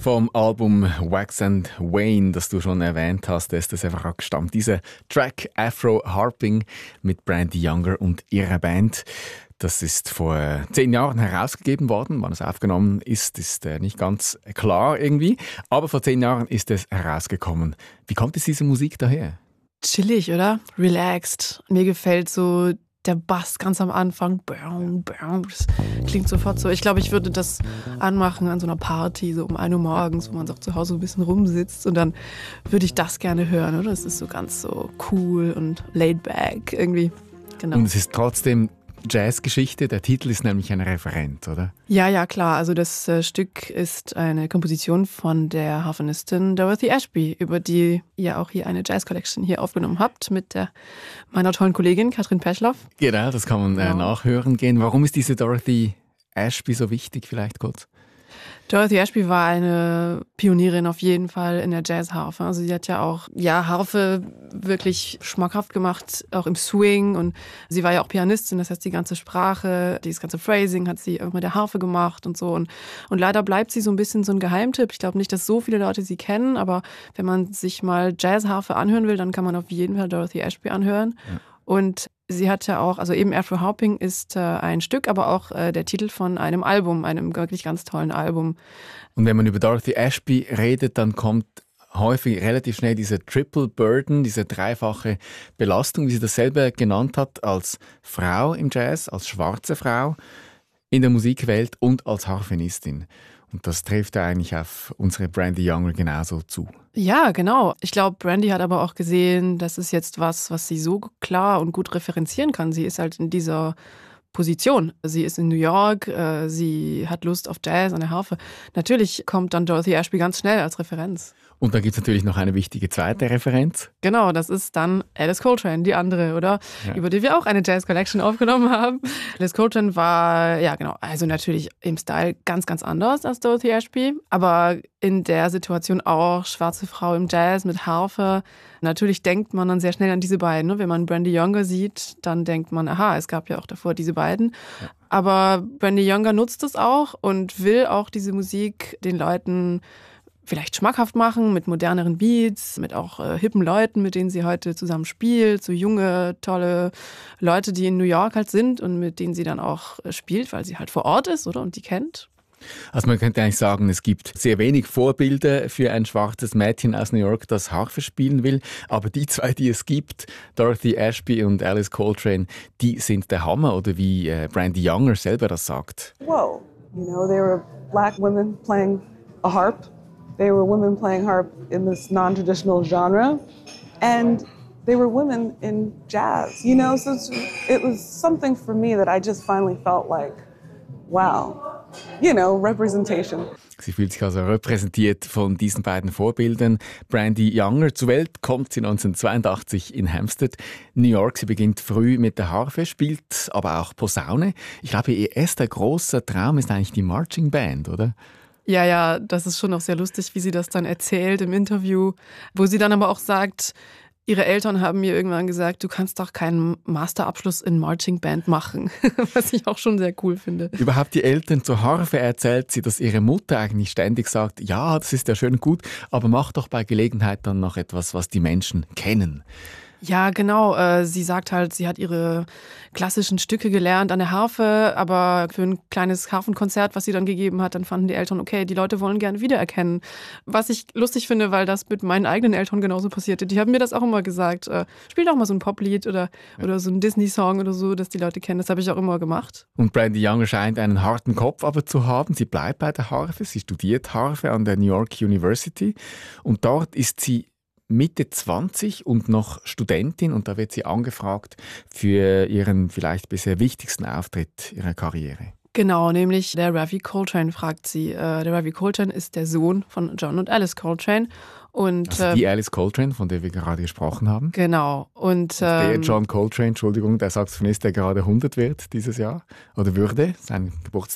Vom Album Wax and Wayne, das du schon erwähnt hast, ist das einfach auch gestammt. Dieser Track Afro Harping mit Brandy Younger und ihrer Band. Das ist vor 10 Jahren herausgegeben worden. Wann es aufgenommen ist nicht ganz klar irgendwie. Aber vor 10 Jahren ist es herausgekommen. Wie kommt es diese Musik daher? Chillig, oder? Relaxed. Mir gefällt so der Bass ganz am Anfang. Das klingt sofort so. Ich glaube, ich würde das anmachen an so einer Party, so um 1 Uhr morgens, wo man so zu Hause ein bisschen rumsitzt. Und dann würde ich das gerne hören, oder? Das ist so ganz so cool und laid back irgendwie. Genau. Und es ist trotzdem Jazzgeschichte. Der Titel ist nämlich ein Referent, oder? Ja, klar. Also das Stück ist eine Komposition von der Harfenistin Dorothy Ashby, über die ihr auch hier eine Jazz Collection hier aufgenommen habt mit meiner tollen Kollegin Katrin Pechloff. Genau, das kann man nachhören gehen. Warum ist diese Dorothy Ashby so wichtig, vielleicht kurz? Dorothy Ashby war eine Pionierin auf jeden Fall in der Jazzharfe. Also sie hat ja auch Harfe wirklich schmackhaft gemacht, auch im Swing. Und sie war ja auch Pianistin, das heißt die ganze Sprache, dieses ganze Phrasing hat sie auch mit der Harfe gemacht und so. Und leider bleibt sie so ein bisschen so ein Geheimtipp. Ich glaube nicht, dass so viele Leute sie kennen, aber wenn man sich mal Jazzharfe anhören will, dann kann man auf jeden Fall Dorothy Ashby anhören. Ja. Und sie hat ja auch, also eben Afro Harping ist ein Stück, aber auch der Titel von einem Album, einem wirklich ganz tollen Album. Und wenn man über Dorothy Ashby redet, dann kommt häufig relativ schnell diese Triple Burden, diese dreifache Belastung, wie sie das selber genannt hat, als Frau im Jazz, als schwarze Frau in der Musikwelt und als Harfenistin. Und das trifft ja eigentlich auf unsere Brandy Younger genauso zu. Ja, genau. Ich glaube, Brandy hat aber auch gesehen, das ist jetzt was sie so klar und gut referenzieren kann. Sie ist halt in dieser Position. Sie ist in New York, sie hat Lust auf Jazz an der Harfe. Natürlich kommt dann Dorothy Ashby ganz schnell als Referenz. Und dann gibt es natürlich noch eine wichtige zweite Referenz. Genau, das ist dann Alice Coltrane, die andere, oder? Ja. Über die wir auch eine Jazz Collection aufgenommen haben. Alice Coltrane war, ja genau, also natürlich im Style ganz, ganz anders als Dorothy Ashby, aber in der Situation auch schwarze Frau im Jazz mit Harfe. Natürlich denkt man dann sehr schnell an diese beiden. Ne? Wenn man Brandy Younger sieht, dann denkt man, aha, es gab ja auch davor diese beiden. Ja. Aber Brandy Younger nutzt es auch und will auch diese Musik den Leuten vielleicht schmackhaft machen, mit moderneren Beats, mit auch hippen Leuten, mit denen sie heute zusammen spielt, so junge, tolle Leute, die in New York halt sind und mit denen sie dann auch spielt, weil sie halt vor Ort ist, oder? Und die kennt. Also man könnte eigentlich sagen, es gibt sehr wenig Vorbilder für ein schwarzes Mädchen aus New York, das Harfe spielen will. Aber die zwei, die es gibt, Dorothy Ashby und Alice Coltrane, die sind der Hammer, oder wie Brandy Younger selber das sagt. Whoa, they were black women playing a harp. They were women playing harp in this non-traditional genre. And they were women in jazz, So it was something for me that I just finally felt like, wow. Representation. Sie fühlt sich also repräsentiert von diesen beiden Vorbildern. Brandy Younger, zur Welt kommt sie 1982 in Hampstead, New York. Sie beginnt früh mit der Harfe, spielt aber auch Posaune. Ich glaube, ihr erster großer Traum ist eigentlich die Marching Band, oder? Ja, das ist schon auch sehr lustig, wie sie das dann erzählt im Interview, wo sie dann aber auch sagt, ihre Eltern haben mir irgendwann gesagt, du kannst doch keinen Masterabschluss in Marching Band machen, was ich auch schon sehr cool finde. Überhaupt die Eltern zur Harfe erzählt sie, dass ihre Mutter eigentlich ständig sagt, ja, das ist ja schön und gut, aber mach doch bei Gelegenheit dann noch etwas, was die Menschen kennen. Ja, genau. Sie sagt halt, sie hat ihre klassischen Stücke gelernt an der Harfe, aber für ein kleines Harfenkonzert, was sie dann gegeben hat, dann fanden die Eltern, okay, die Leute wollen gerne wiedererkennen. Was ich lustig finde, weil das mit meinen eigenen Eltern genauso passierte. Die haben mir das auch immer gesagt, spiel doch mal so ein Poplied oder so ein Disney-Song oder so, dass die Leute kennen. Das habe ich auch immer gemacht. Und Brandy Younger scheint einen harten Kopf aber zu haben. Sie bleibt bei der Harfe, sie studiert Harfe an der New York University und dort ist sie Mitte 20 und noch Studentin, und da wird sie angefragt für ihren vielleicht bisher wichtigsten Auftritt ihrer Karriere. Genau, nämlich der Ravi Coltrane fragt sie. Der Ravi Coltrane ist der Sohn von John und Alice Coltrane. Und, also die Alice Coltrane, von der wir gerade gesprochen haben. Genau. Und der John Coltrane, Entschuldigung, der Saxophonist, der gerade 100 wird dieses Jahr, oder würde, sein Geburtstag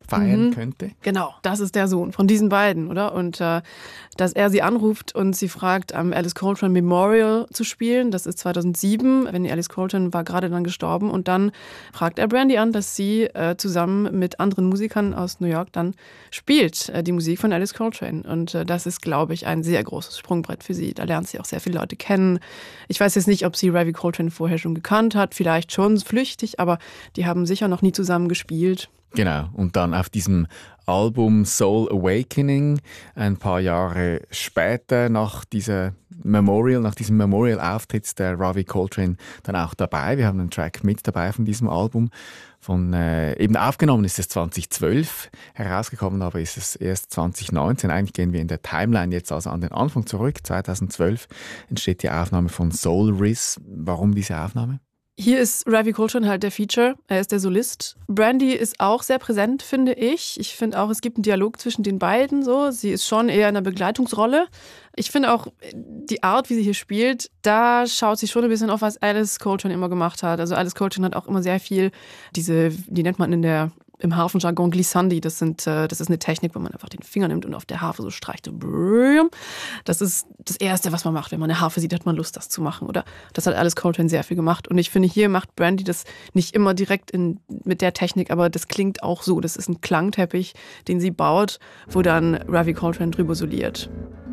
feiern könnte. Genau, das ist der Sohn von diesen beiden, oder? Und dass er sie anruft und sie fragt, am Alice Coltrane Memorial zu spielen, das ist 2007, wenn Alice Coltrane war gerade dann gestorben. Und dann fragt er Brandy an, dass sie zusammen mit anderen Musikern aus New York dann spielt, die Musik von Alice Coltrane. Und das ist, glaube ich, ein sehr großes Sprungbrett für sie. Da lernt sie auch sehr viele Leute kennen. Ich weiß jetzt nicht, ob sie Ravi Coltrane vorher schon gekannt hat, vielleicht schon flüchtig, aber die haben sicher noch nie zusammen gespielt. Genau, und dann auf diesem Album Soul Awakening, ein paar Jahre später nach diesem Memorial-Auftritt, ist der Ravi Coltrane dann auch dabei. Wir haben einen Track mit dabei von diesem Album. Eben aufgenommen ist es 2012, herausgekommen aber ist es erst 2019. Eigentlich gehen wir in der Timeline jetzt also an den Anfang zurück. 2012 entsteht die Aufnahme von Soul Riz. Warum diese Aufnahme? Hier ist Ravi Coltrane halt der Feature, er ist der Solist. Brandy ist auch sehr präsent, finde ich. Ich finde auch, es gibt einen Dialog zwischen den beiden. So. Sie ist schon eher in einer Begleitungsrolle. Ich finde auch, die Art, wie sie hier spielt, da schaut sie schon ein bisschen auf, was Alice Coltrane immer gemacht hat. Also Alice Coltrane hat auch immer sehr viel die nennt man im Harfenjargon Glissandi, das ist eine Technik, wo man einfach den Finger nimmt und auf der Harfe so streicht. Das ist das Erste, was man macht. Wenn man eine Harfe sieht, hat man Lust, das zu machen. Oder das hat Alice Coltrane sehr viel gemacht. Und ich finde, hier macht Brandy das nicht immer direkt mit der Technik, aber das klingt auch so. Das ist ein Klangteppich, den sie baut, wo dann Ravi Coltrane drüber soliert.